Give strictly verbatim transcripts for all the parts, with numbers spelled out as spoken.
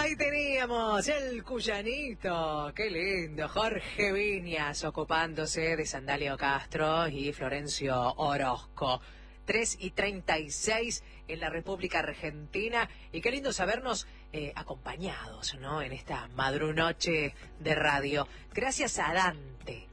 Ahí teníamos el cuyanito, qué lindo, Jorge Viñas ocupándose de Sandalio Castro y Florencio Orozco. tres y treinta y seis en la República Argentina, y qué lindo sabernos eh, acompañados, ¿no?, en esta madrunoche de radio. Gracias a Dante,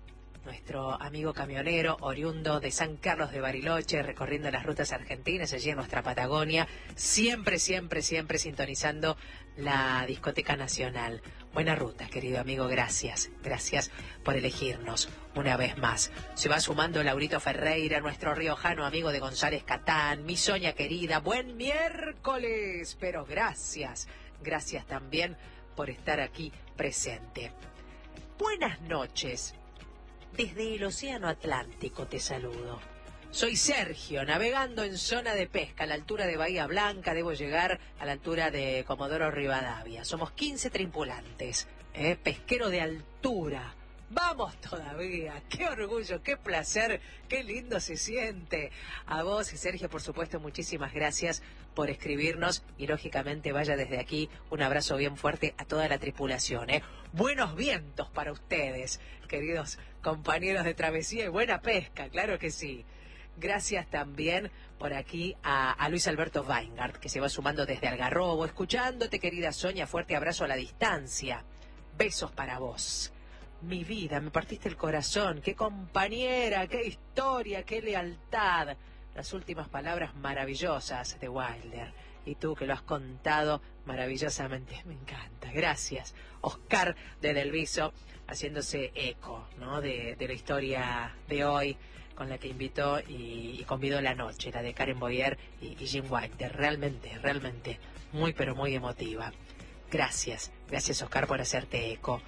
nuestro amigo camionero oriundo de San Carlos de Bariloche, recorriendo las rutas argentinas allí en nuestra Patagonia, siempre, siempre, siempre sintonizando la Discoteca Nacional. Buena ruta, querido amigo, gracias, gracias por elegirnos una vez más. Se va sumando Laurito Ferreira, nuestro riojano amigo de González Catán, mi Soña querida, buen miércoles, pero gracias, gracias también por estar aquí presente. Buenas noches. Desde el Océano Atlántico te saludo. Soy Sergio, navegando en zona de pesca a la altura de Bahía Blanca. Debo llegar a la altura de Comodoro Rivadavia. Somos quince tripulantes, ¿eh? Pesquero de altura. ¡Vamos todavía! ¡Qué orgullo, qué placer, qué lindo se siente! A vos, Sergio, por supuesto, muchísimas gracias por escribirnos. Y, lógicamente, vaya desde aquí un abrazo bien fuerte a toda la tripulación, ¿eh? Buenos vientos para ustedes, queridos compañeros de travesía, y buena pesca, claro que sí. Gracias también por aquí a, a Luis Alberto Weingart, que se va sumando desde Algarrobo, escuchándote, querida Sonia. Fuerte abrazo a la distancia. Besos para vos. Mi vida, me partiste el corazón. Qué compañera, qué historia, qué lealtad. Las últimas palabras maravillosas de Wilder. Y tú que lo has contado maravillosamente. Me encanta. Gracias. Oscar de Delviso, haciéndose eco, ¿no?, de, de la historia de hoy, con la que invitó y, y convidó la noche, la de Karen Boyer y, y Jim Wilder. Realmente, realmente, muy pero muy emotiva. Gracias, gracias Oscar por hacerte eco.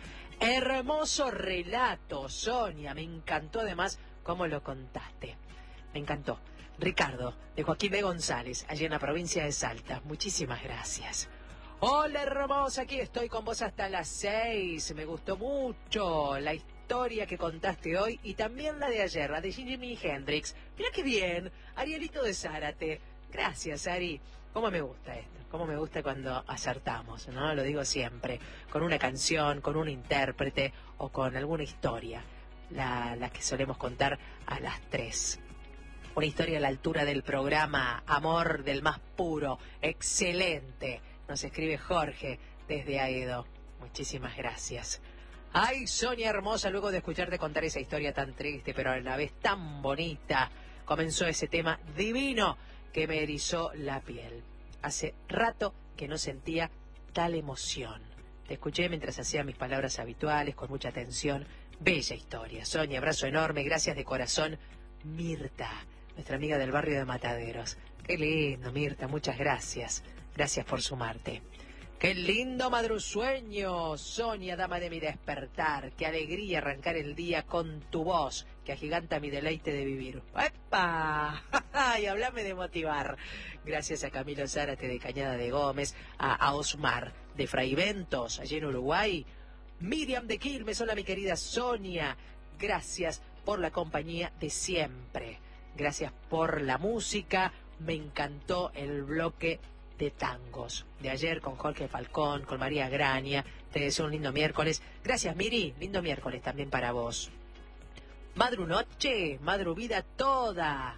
Hermoso relato, Sonia, me encantó además cómo lo contaste. Me encantó. Ricardo, de Joaquín B. González, allí en la provincia de Salta. Muchísimas gracias. Hola hermosa, aquí estoy con vos hasta las seis. Me gustó mucho la historia que contaste hoy y también la de ayer, la de Jimi Hendrix. Mira qué bien, Arielito de Zárate. Gracias, Ari. Cómo me gusta esto, cómo me gusta cuando acertamos, ¿no? Lo digo siempre, con una canción, con un intérprete o con alguna historia, la, la que solemos contar a las tres. Una historia a la altura del programa Amor del más puro, excelente. Nos escribe Jorge desde Aedo. Muchísimas gracias. Ay, Sonia hermosa, luego de escucharte contar esa historia tan triste, pero a la vez tan bonita, comenzó ese tema divino que me erizó la piel. Hace rato que no sentía tal emoción. Te escuché mientras hacía mis palabras habituales, con mucha atención. Bella historia. Sonia, abrazo enorme, gracias de corazón. Mirta, nuestra amiga del barrio de Mataderos. Qué lindo, Mirta, muchas gracias. Gracias por sumarte. Qué lindo madrusueño, Sonia, dama de mi despertar. Qué alegría arrancar el día con tu voz, que agiganta mi deleite de vivir. ¡Epa! ¡Ay, hablame de motivar! Gracias a Camilo Zárate de Cañada de Gómez, a, a Osmar de Fraiventos, allí en Uruguay. Miriam de Quilmes, hola mi querida Sonia. Gracias por la compañía de siempre. Gracias por la música. Me encantó el bloque de tangos de ayer con Jorge Falcón, con María Graña. Te deseo un lindo miércoles. Gracias, Miri. Lindo miércoles también para vos. Madru noche, madru vida toda.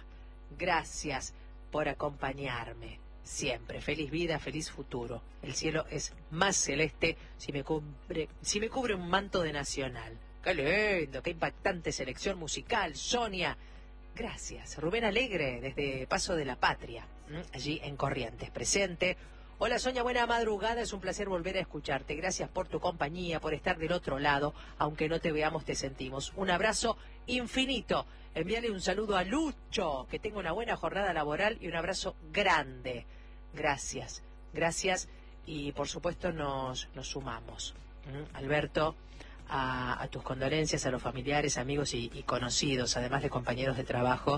Gracias por acompañarme siempre. Feliz vida, feliz futuro. El cielo es más celeste si me cubre, si me cubre un manto de Nacional. Qué lindo, qué impactante selección musical, Sonia. Gracias. Rubén Alegre, desde Paso de la Patria, allí en Corrientes, presente. Hola Sonia, buena madrugada, es un placer volver a escucharte. Gracias por tu compañía, por estar del otro lado, aunque no te veamos, te sentimos. Un abrazo infinito. Envíale un saludo a Lucho, que tenga una buena jornada laboral y un abrazo grande. Gracias, gracias y por supuesto nos, nos sumamos. ¿Mm? Alberto, A, a tus condolencias a los familiares, amigos y, y conocidos, además de compañeros de trabajo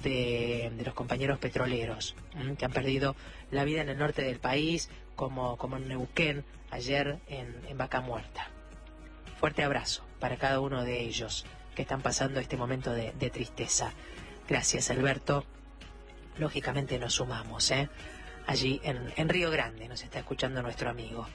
de, de los compañeros petroleros, ¿m? que han perdido la vida en el norte del país, como, como en Neuquén, ayer en, en Vaca Muerta. Fuerte abrazo para cada uno de ellos que están pasando este momento de, de tristeza. Gracias, Alberto. Lógicamente nos sumamos, ¿eh? Allí en, en Río Grande nos está escuchando nuestro amigo.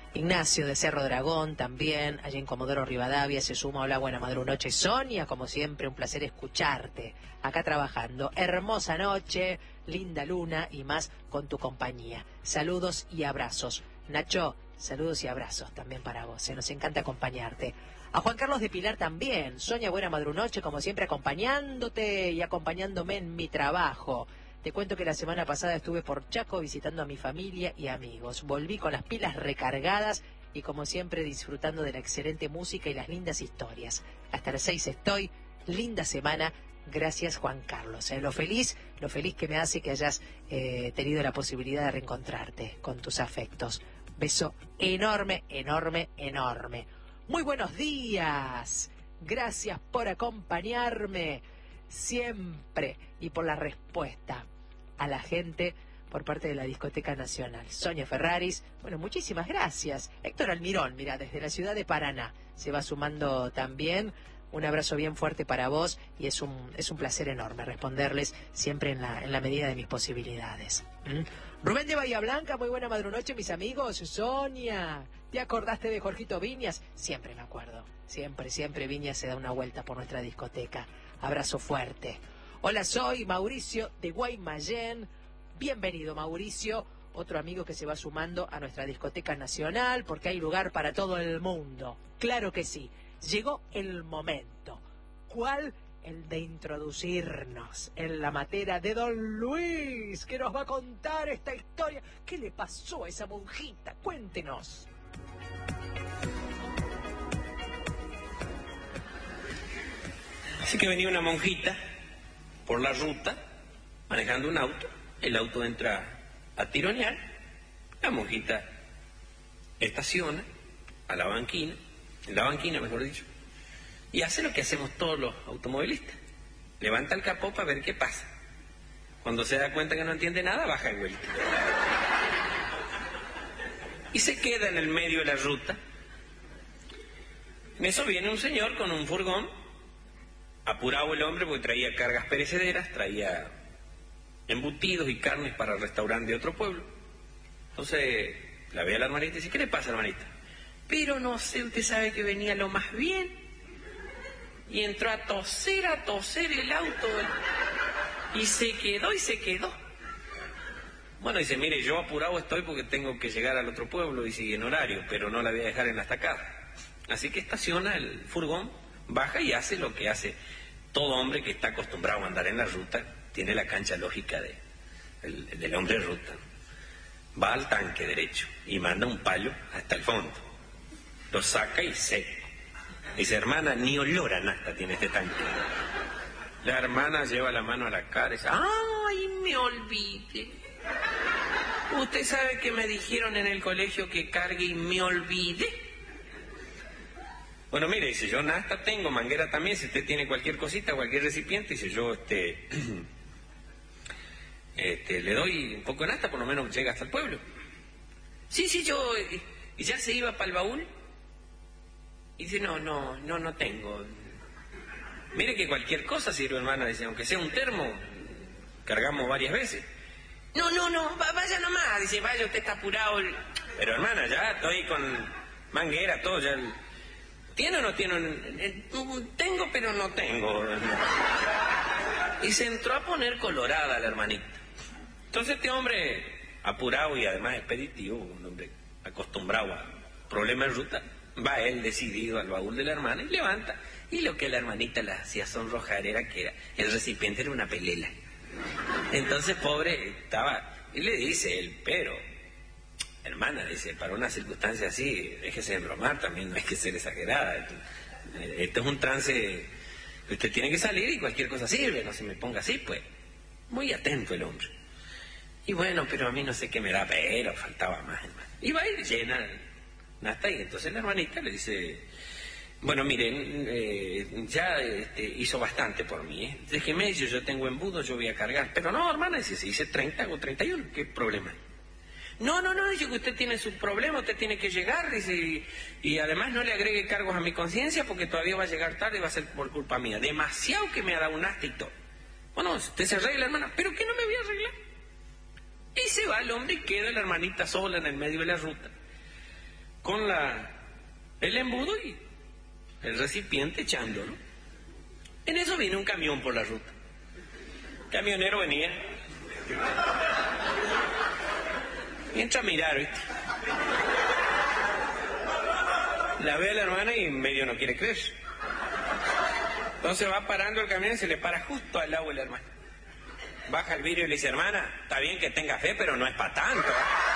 Ignacio de Cerro Dragón también, allí en Comodoro Rivadavia, se suma. Hola, buena madrunoche. Sonia, como siempre, un placer escucharte. Acá trabajando. Hermosa noche, linda luna y más con tu compañía. Saludos y abrazos. Nacho, saludos y abrazos también para vos. Se nos encanta acompañarte. A Juan Carlos de Pilar también. Sonia, buena madrunoche, como siempre, acompañándote y acompañándome en mi trabajo. Te cuento que la semana pasada estuve por Chaco visitando a mi familia y amigos. Volví con las pilas recargadas y como siempre disfrutando de la excelente música y las lindas historias. Hasta las seis estoy. Linda semana. Gracias, Juan Carlos. Eh, lo feliz, lo feliz que me hace que hayas eh, tenido la posibilidad de reencontrarte con tus afectos. Beso enorme, enorme, enorme. Muy buenos días. Gracias por acompañarme siempre y por la respuesta a la gente por parte de la Discoteca Nacional. Sonia Ferraris, bueno, muchísimas gracias. Héctor Almirón, mira, desde la ciudad de Paraná se va sumando también. Un abrazo bien fuerte para vos y es un es un placer enorme responderles siempre en la en la medida de mis posibilidades. ¿Mm? Rubén de Bahía Blanca, muy buena madrunoche, mis amigos. Sonia, ¿te acordaste de Jorgito Viñas? Siempre me acuerdo, siempre, siempre Viñas se da una vuelta por nuestra discoteca. Abrazo fuerte. Hola, soy Mauricio de Guaymallén. Bienvenido, Mauricio. Otro amigo que se va sumando a nuestra discoteca nacional porque hay lugar para todo el mundo. Claro que sí. Llegó el momento. ¿Cuál? El de introducirnos en la materia de Don Luis, que nos va a contar esta historia. ¿Qué le pasó a esa monjita? Cuéntenos. Así que venía una monjita por la ruta, manejando un auto. El auto entra a tironear. La monjita estaciona a la banquina, en la banquina mejor dicho, y hace lo que hacemos todos los automovilistas. Levanta el capó para ver qué pasa. Cuando se da cuenta que no entiende nada, baja el vuelta. Y se queda en el medio de la ruta. En eso viene un señor con un furgón. Apurado el hombre porque traía cargas perecederas, traía embutidos y carnes para el restaurante de otro pueblo. Entonces la ve a la hermanita y dice: ¿qué le pasa, hermanita? Pero no sé, usted sabe que venía lo más bien y entró a toser, a toser el auto y se quedó y se quedó. Bueno, dice: mire, yo apurado estoy porque tengo que llegar al otro pueblo y sigue en horario, pero no la voy a dejar en la estacada. Así que estaciona el furgón, baja y hace lo que hace todo hombre que está acostumbrado a andar en la ruta. Tiene la cancha lógica de, el, del hombre de ruta. Va al tanque derecho y manda un palo hasta el fondo. Lo saca y seco. Dice: hermana, ni olor a nafta tiene este tanque. La hermana lleva la mano a la cara y dice: ¡ay, me olvide! Usted sabe que me dijeron en el colegio que cargue y me olvide. Bueno, mire, dice: yo nafta tengo, manguera también, si usted tiene cualquier cosita, cualquier recipiente, dice: yo este, este le doy un poco de nafta, por lo menos llega hasta el pueblo. Sí, sí, yo... Y ya se iba para el baúl. Y dice: no, no, no, no tengo. Mire que cualquier cosa sirve, hermana, dice, aunque sea un termo, cargamos varias veces. No, no, no, vaya nomás, dice: vaya, usted está apurado. Pero hermana, ya estoy con manguera, todo, ya... ¿Tiene o no tiene? Tengo, pero no tengo. Y se entró a poner colorada la hermanita. Entonces este hombre, apurado y además expeditivo, un hombre acostumbrado a problemas de ruta, va él decidido al baúl de la hermana y levanta. Y lo que la hermanita le hacía sonrojar era que era, el recipiente era una pelela. Entonces, pobre, estaba... Y le dice él: pero... hermana, dice, para una circunstancia así, déjese de bromar también, no hay que ser exagerada. Esto es un trance que usted tiene que salir y cualquier cosa sirve, no se me ponga así, pues. Muy atento el hombre. Y bueno, pero a mí no sé qué me da, pero faltaba más, hermano. Y va y llena nafta, y entonces la hermanita le dice: bueno, miren, eh, ya este, hizo bastante por mí, ¿eh? Déjeme, dice, yo tengo embudo, yo voy a cargar. Pero no, hermana, dice, si hice treinta o treinta y uno, ¿qué problema hay? No, no, no, dice que usted tiene su problema, usted tiene que llegar, dice, y, y además no le agregue cargos a mi conciencia porque todavía va a llegar tarde y va a ser por culpa mía. Demasiado que me ha dado un hasta y todo. Bueno, usted se arregla, hermana, pero que no me voy a arreglar. Y se va el hombre y queda la hermanita sola en el medio de la ruta. con la el embudo y el recipiente echándolo. En eso viene un camión por la ruta. El camionero venía. Y entra a mirar, ¿viste? La ve a la hermana y medio no quiere creer. Entonces va parando el camión y se le para justo al lado de la hermana. Baja el vidrio y le dice, hermana, está bien que tenga fe, pero no es para tanto, ¿eh?